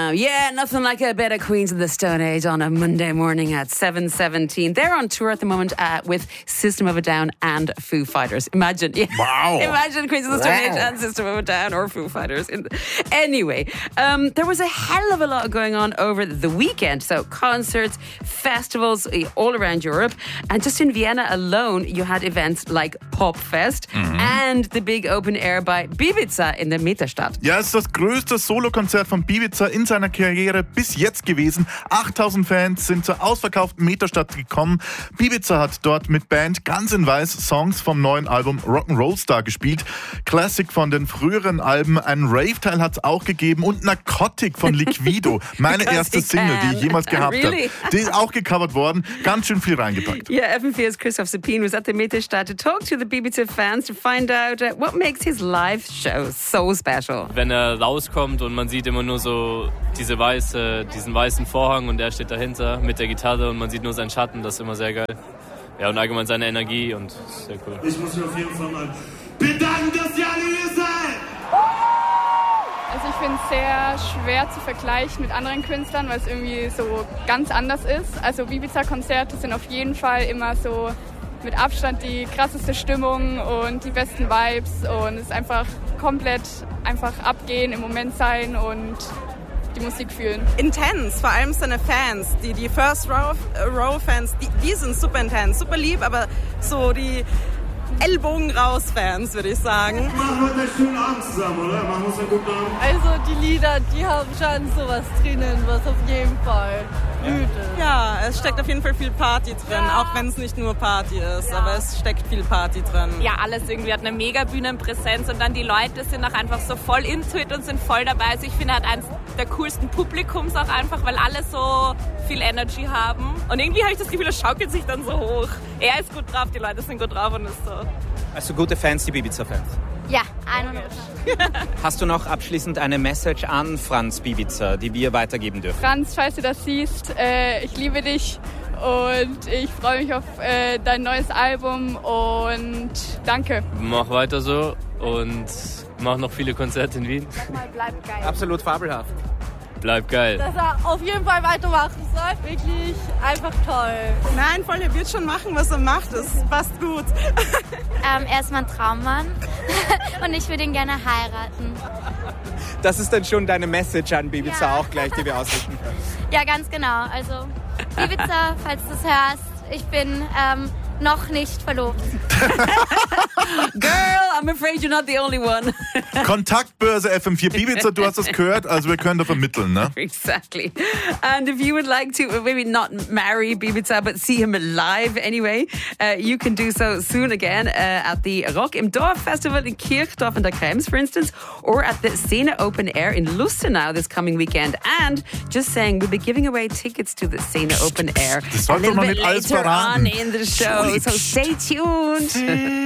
now. Yeah, nothing like a bit of Queens of the Stone Age on a Monday morning at 7:17. They're on tour at the moment with System of a Down and Foo Fighters. Imagine. Yeah. Wow. Imagine Queens of the Stone Age and System of a Down or Foo Fighters. Anyway, there was a hell of a lot going on over the weekend. So concerts, festivals all around Europe. And just in Vienna alone, you had events like Popfest and the big open air by Bibiza in der Metastadt. Ja, es ist das größte Solokonzert von Bibiza in seiner Karriere bis jetzt gewesen. 8000 Fans sind zur ausverkauften Metastadt gekommen. Bibiza hat dort mit Band Guns N' Roses Songs vom neuen Album Rock'n'Roll Star gespielt. Classic von den früheren Alben. Einen Rave-Teil hat es auch gegeben und Narcotic von Liquido. Meine erste Single, die ich jemals gehabt habe. Die ist auch gecovert worden. Ganz schön viel reingepackt. Yeah, FM4's Christoph Sepin was at the Metastadt to talk to the Bibiza fans to find out what makes his live show so special. Wenn er rauskommt und man sieht immer nur so diesen weißen Vorhang und er steht dahinter mit der Gitarre und man sieht nur seinen Schatten, das ist immer sehr geil. Ja, und allgemein seine Energie und sehr cool. Ich muss mich auf jeden Fall mal bedanken, dass ihr alle hier seid! Also ich finde es sehr schwer zu vergleichen mit anderen Künstlern, weil es irgendwie so ganz anders ist. Also Bibiza-Konzerte sind auf jeden Fall immer so mit Abstand die krasseste Stimmung und die besten Vibes und es ist einfach komplett einfach abgehen, im Moment sein und die Musik fühlen. Intens, vor allem seine Fans, die First Row Fans, die sind super intens, super lieb, aber so die Ellbogen raus Fans, würde ich sagen. Machen wir einen schönen Abend zusammen, oder? Machen wir uns einen guten Abend. Also die Lieder, die haben schon sowas drinnen, was auf jeden Fall gut ist. Ja, es steckt auf jeden Fall viel Party drin, auch wenn es nicht nur Party ist, aber es steckt viel Party drin. Ja, alles irgendwie hat eine mega Bühnenpräsenz und dann die Leute sind auch einfach so voll into it und sind voll dabei. Also ich finde halt eins der coolsten Publikums auch einfach, weil alle so viel Energy haben. Und irgendwie habe ich das Gefühl, es schaukelt sich dann so hoch. Er ist gut drauf, die Leute sind gut drauf und ist so. Also gute Fans, die Bibiza-Fans? Ja, 100%. Hast du noch abschließend eine Message an Franz Bibiza, die wir weitergeben dürfen? Franz, falls du das siehst, ich liebe dich und ich freue mich auf dein neues Album und danke. Mach weiter so und mach noch viele Konzerte in Wien. Bleib geil. Absolut fabelhaft. Bleib geil. Dass er auf jeden Fall weitermachen soll. Wirklich einfach toll. Nein, voll, er wird schon machen, was er macht. Das passt gut. Er ist mein Traummann und ich würde ihn gerne heiraten. Das ist dann schon deine Message an Bibiza auch gleich, die wir ausrichten können. Ja, ganz genau. Also Bibiza, falls du es hörst, ich bin noch nicht verlobt. Girl, I'm afraid you're not the only one. Kontaktbörse FM4 Bibiza, du hast das gehört, also wir können da vermitteln, ne? Exactly. And if you would like to maybe not marry Bibiza, but see him live anyway, you can do so soon again at the Rock im Dorf Festival in Kirchdorf an der Krems, for instance, or at the Szene Open Air in Lustenau this coming weekend. And just saying, we'll be giving away tickets to the Szene Open Air Das sollte a little man bit nicht alles later verraten. on in the show. So stay tuned.